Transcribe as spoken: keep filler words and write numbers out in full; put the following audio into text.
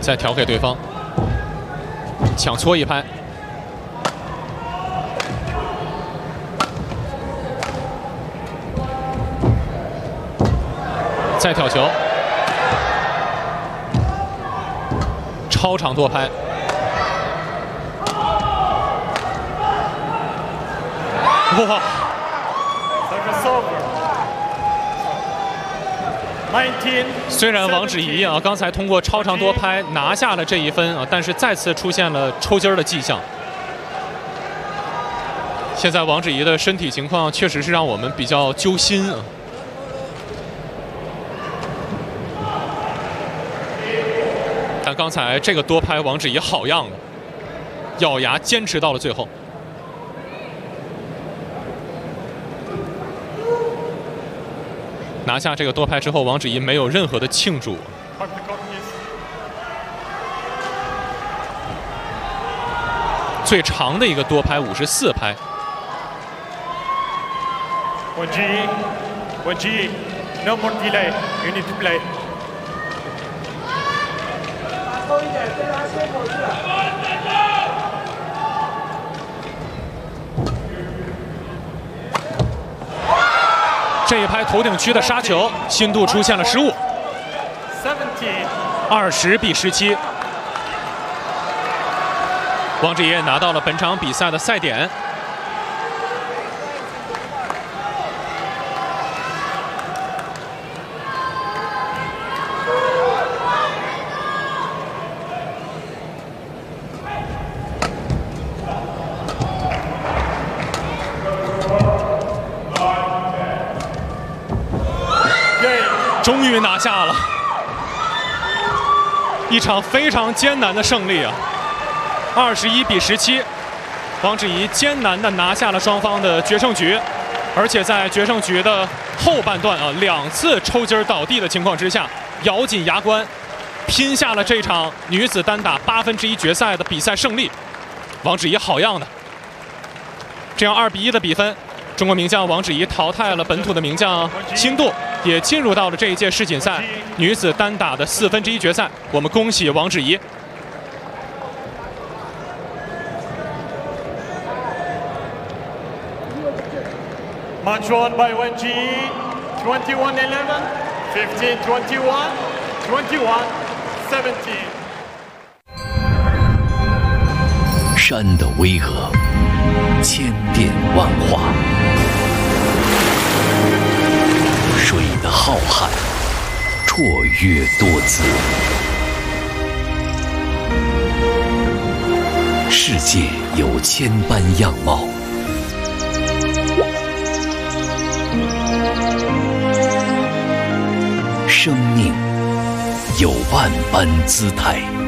再调给对方，抢搓一拍，再挑球，超长多拍。 哇！虽然王芷怡啊刚才通过超长多拍拿下了这一分啊，但是再次出现了抽筋儿的迹象。现在王芷怡的身体情况确实是让我们比较揪心啊。但刚才这个多拍王芷怡好样的，咬牙坚持到了最后。 拿下这个多拍之后，王芷怡没有任何的庆祝。最长的一个多拍五十四拍。 王芷怡，王芷怡 ，no more delay, you need to play。后一点，再拿先口去。 这一拍头顶区的杀球，新度出现了失误。二十比十七，王芷怡拿到了本场比赛的赛点。终于拿下了一场非常艰难的胜利啊！二十一比十七，王芷怡艰难地拿下了双方的决胜局，而且在决胜局的后半段啊，两次抽筋倒地的情况之下，咬紧牙关，拼下了这场女子单打八分之一决赛的比赛胜利。王芷怡好样的！这样二比一的比分，中国名将王芷怡淘汰了本土的名将新度。 也进入到了这一届世锦赛女子单打的四分之一决赛，我们恭喜王芷怡。 Match won by Wen Ji, twenty-one eleven, fifteen twenty-one, twenty-one seventeen。 山的巍峨，千变万化。 水的浩瀚，绰约多姿。世界有千般样貌，生命有万般姿态。